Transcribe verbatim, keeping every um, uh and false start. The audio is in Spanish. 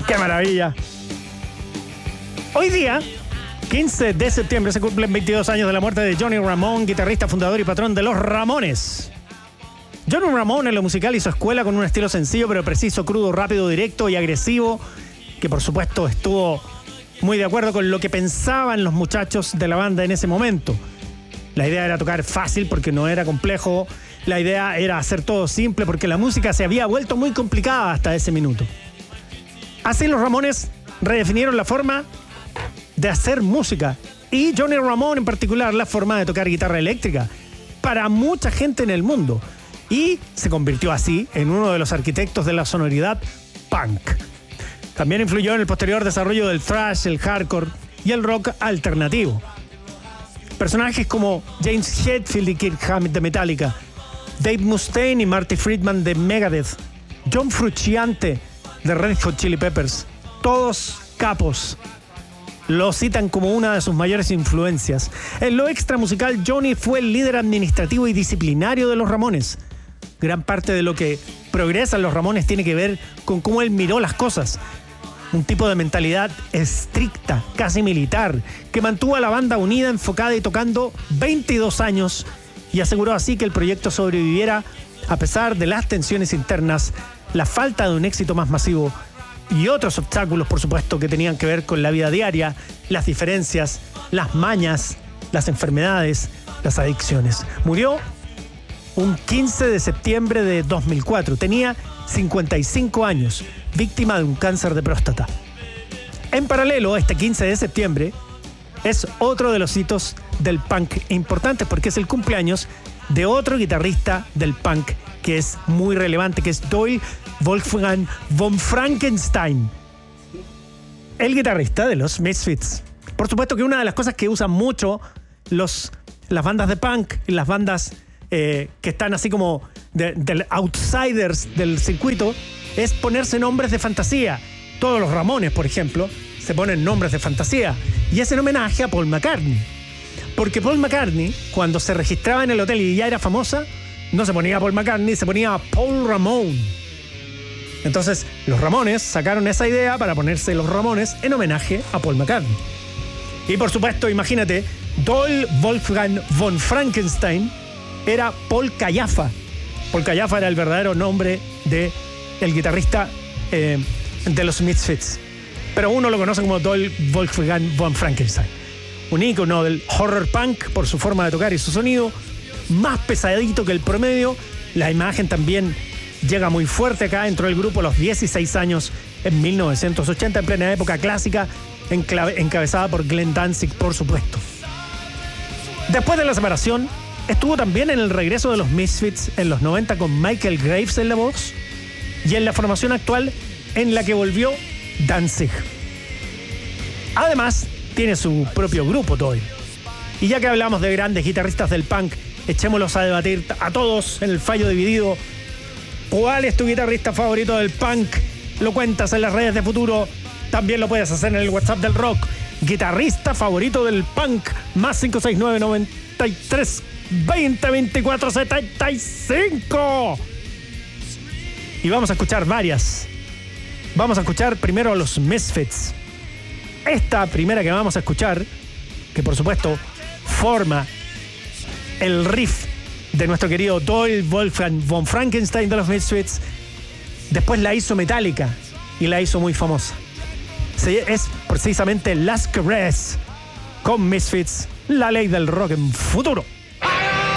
¡Qué maravilla! Hoy día, quince de septiembre, se cumplen veintidós años de la muerte de Johnny Ramone, guitarrista, fundador y patrón de Los Ramones. Johnny Ramone en lo musical hizo escuela con un estilo sencillo pero preciso, crudo, rápido, directo y agresivo, que por supuesto estuvo muy de acuerdo con lo que pensaban los muchachos de la banda en ese momento. La idea era tocar fácil porque no era complejo, la idea era hacer todo simple porque la música se había vuelto muy complicada hasta ese minuto. Así los Ramones redefinieron la forma de hacer música y Johnny Ramone en particular la forma de tocar guitarra eléctrica para mucha gente en el mundo. Y se convirtió así en uno de los arquitectos de la sonoridad punk. También influyó en el posterior desarrollo del thrash, el hardcore y el rock alternativo. Personajes como James Hetfield y Kirk Hammett de Metallica, Dave Mustaine y Marty Friedman de Megadeth, John Frusciante de Red Hot Chili Peppers, todos capos. Lo citan como una de sus mayores influencias. En lo extra musical, Johnny fue el líder administrativo y disciplinario de los Ramones. Gran parte de lo que progresan los Ramones tiene que ver con cómo él miró las cosas. Un tipo de mentalidad estricta, casi militar, que mantuvo a la banda unida, enfocada y tocando veintidós años y aseguró así que el proyecto sobreviviera a pesar de las tensiones internas, la falta de un éxito más masivo y otros obstáculos, por supuesto, que tenían que ver con la vida diaria, las diferencias, las mañas, las enfermedades, las adicciones. Murió un quince de septiembre de dos mil cuatro. Tenía cincuenta y cinco años, víctima de un cáncer de próstata. En paralelo, este quince de septiembre es otro de los hitos del punk importantes porque es el cumpleaños de otro guitarrista del punk que es muy relevante, que es Doyle Wolfgang von Frankenstein, el guitarrista de los Misfits. Por supuesto que una de las cosas que usan mucho los, las bandas de punk y las bandas eh, que están así como de, de outsiders del circuito es ponerse nombres de fantasía. Todos los Ramones, por ejemplo, se ponen nombres de fantasía y es en homenaje a Paul McCartney. Porque Paul McCartney, cuando se registraba en el hotel y ya era famosa, no se ponía Paul McCartney, se ponía Paul Ramone. Entonces, los Ramones sacaron esa idea para ponerse los Ramones en homenaje a Paul McCartney. Y por supuesto, imagínate, Doyle Wolfgang von Frankenstein era Paul Callafa. Paul Callafa era el verdadero nombre del guitarrista eh, de los Misfits. Pero uno lo conoce como Doyle Wolfgang von Frankenstein. Un ícono del horror punk por su forma de tocar y su sonido, más pesadito que el promedio. La imagen también llega muy fuerte acá. Entró el grupo a los dieciséis años en mil novecientos ochenta, en plena época clásica, encabezada por Glenn Danzig, por supuesto. Después de la separación, estuvo también en el regreso de los Misfits en los noventa con Michael Graves en la voz y en la formación actual en la que volvió Danzig. Además, tiene su propio grupo, Doyle. Y ya que hablamos de grandes guitarristas del punk, echémoslos a debatir a todos en el fallo dividido. ¿Cuál es tu guitarrista favorito del punk? Lo cuentas en las redes de Futuro. También lo puedes hacer en el WhatsApp del rock. Guitarrista favorito del punk. Más cinco seis nueve, noventa y tres, veinte, veinticuatro, setenta y cinco. Y vamos a escuchar varias. Vamos a escuchar primero a los Misfits. Esta primera que vamos a escuchar, que por supuesto forma el riff de nuestro querido Doyle Wolfgang von Frankenstein de los Misfits, después la hizo Metallica y la hizo muy famosa. Es precisamente Last Caress con Misfits, la ley del rock en Futuro.